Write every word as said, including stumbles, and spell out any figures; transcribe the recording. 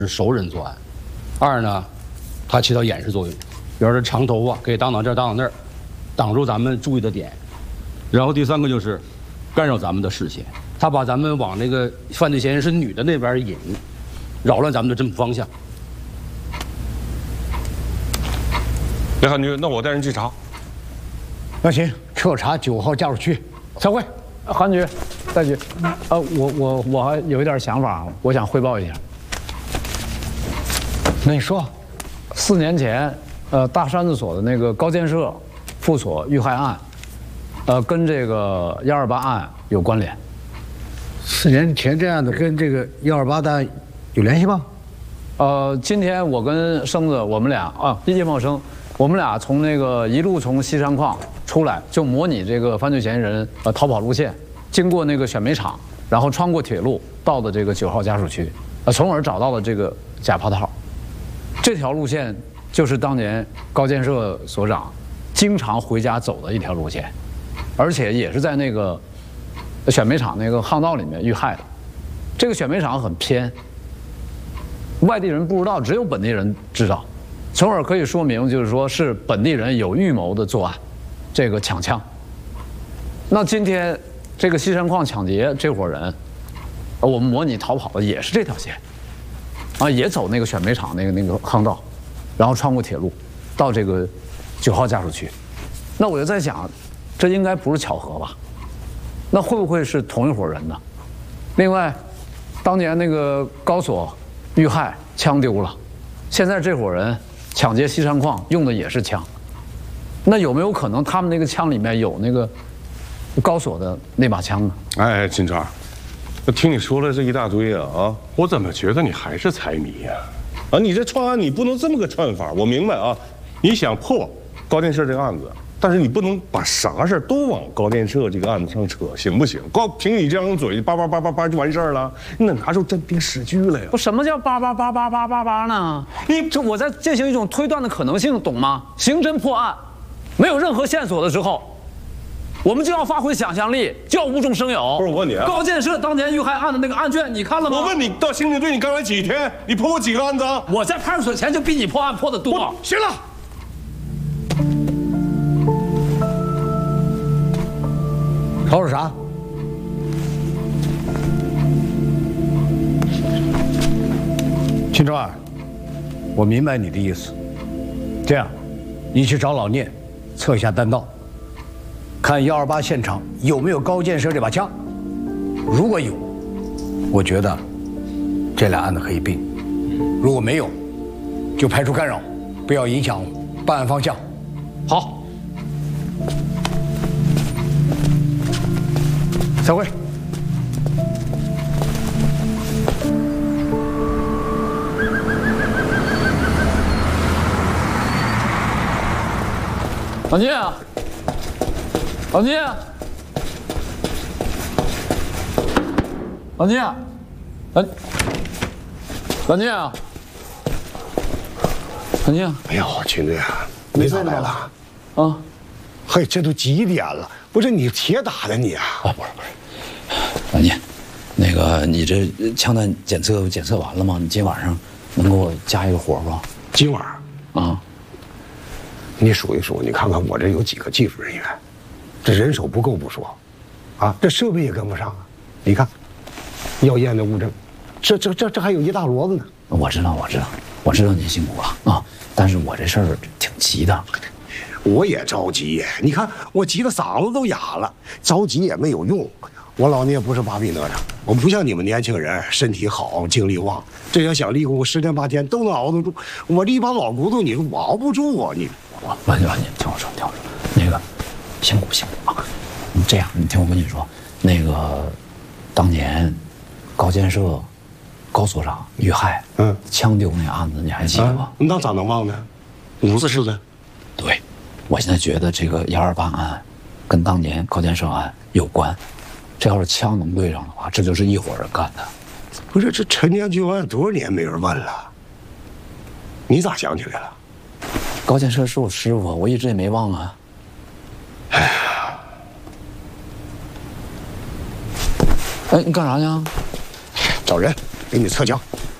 是熟人作案；二呢，他起到掩饰作用，比如说长头发可以挡挡这儿挡挡那儿，挡住咱们注意的点。然后第三个就是干扰咱们的视线，他把咱们往那个犯罪嫌疑人是女的那边引，扰乱咱们的侦捕方向。 雷汉局，那我带人去查。 那行，彻查九号家属区。散会。 韩局，戴局，呃，我我我还有一点想法，我想汇报一下。 那你说， 四年前，呃，大山子所的那个高建设副所遇害案，呃，跟这个幺二八案有关联。 四年前这案子跟这个幺二八的案有联系吗？ 呃，今天我跟生子我们俩啊，叶茂生，我们俩从那个一路从西山矿出来，就模拟这个犯罪嫌疑人呃逃跑路线，经过那个选煤厂，然后穿过铁路到的这个九号家属区，呃，从而找到了这个假炮套。这条路线就是当年高建设所长经常回家走的一条路线，而且也是在那个选煤厂那个巷道里面遇害的。这个选煤厂很偏，外地人不知道，只有本地人知道，从而可以说明就是说是本地人有预谋的作案，这个抢枪。那今天这个西山矿抢劫这伙人，我们模拟逃跑的也是这条线。啊，也走那个选煤厂那个那个巷道，然后穿过铁路，到这个九号家属区。那我就在想，这应该不是巧合吧？那会不会是同一伙人呢？另外，当年那个高所遇害，枪丢了，现在这伙人抢劫西山矿用的也是枪，那有没有可能他们那个枪里面有那个高所的那把枪呢？ 哎，金超。听你说了这一大堆啊啊，我怎么觉得你还是财迷呀？啊，你这串案你不能这么个串法。我明白啊，你想破高建设这个案子，但是你不能把啥事都往高建设这个案子上扯，行不行？光凭你这张嘴叭叭叭叭叭就完事儿了，你得拿出真凭实据来呀！ 不，什么叫叭叭叭叭叭叭叭呢？你这我在进行一种推断的可能性，懂吗？刑侦破案，没有任何线索的时候。我们就要发挥想象力，就要无中生有。 不是我问你啊， 高建设当年遇害案的那个案卷，你看了吗？ 我问你，到刑警队你刚来几天？你破过几个案子？ 我在派出所前就比你破案破得多。 行了， 吵吵啥？秦川儿，我明白你的意思。这样，你去找老聂，测一下弹道。看幺二八现场有没有高建设这把枪，如果有，我觉得这俩案子可以并；如果没有，就排除干扰，不要影响办案方向。 好， 散会。 老聂啊！老聂，老聂，老老聂啊，老聂， 哎呦，秦队啊，你咋来了？ 啊， 嘿，这都几点了？不是你铁打的你啊？ 啊，不是不是，老聂，那个你这枪弹检测检测完了吗？你今晚上能给我加一个活不？ 今晚啊， 你数一数，你看看我这有几个技术人员。这人手不够不说，啊，这设备也跟不上啊！你看，要验的物证，这这这这还有一大摞子呢。 我知道，我知道，我知道你辛苦了啊！但是我这事儿挺急的， 我也着急。你看我急得嗓子都哑了，着急也没有用。我老聂不是芭比哪吒，我不像你们年轻人身体好精力旺，这要想立功十天八天都能熬得住。我这一把老骨头，你说我熬不住啊！你我老聂老聂，听我说，听我说，那个。辛苦辛苦啊！你这样，你听我跟你说，那个当年高建设高所长遇害，嗯，枪丢那案子你还记得吗？ 那咋能忘呢？五次是的。 对，我现在觉得这个幺二八案跟当年高建设案有关，这要是枪能对上的话，这就是一伙人干的。 不是，这陈年旧案多少年没人问了？你咋想起来了？ 高建设是我师傅，我一直也没忘啊。 哎呀， 哎，你干啥去？ 找人给你测枪。